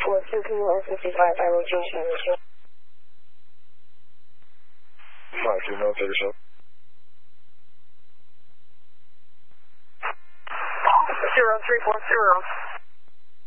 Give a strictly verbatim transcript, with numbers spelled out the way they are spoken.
four two, can you listen to five five Junction Mission? five two, no, take a shot. Zero three four zero.